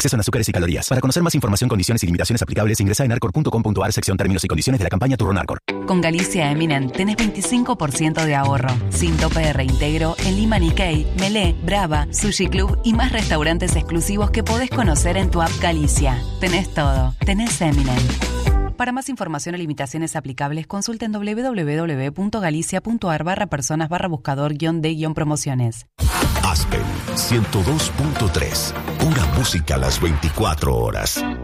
Exceso en azúcares y calorías. Para conocer más información, condiciones y limitaciones aplicables, ingresa en arcor.com.ar, sección términos y condiciones de la campaña Turrón Arcor. Con Galicia Eminent tenés 25% de ahorro, sin tope de reintegro en Lima Nikkei, Melé, Brava, Sushi Club y más restaurantes exclusivos que podés conocer en tu app Galicia. Tenés todo. Tenés Eminent. Para más información o limitaciones aplicables, consulten www.galicia.ar/personas/buscador-de-promociones. Aspen 102.3. Pura música a las 24 horas.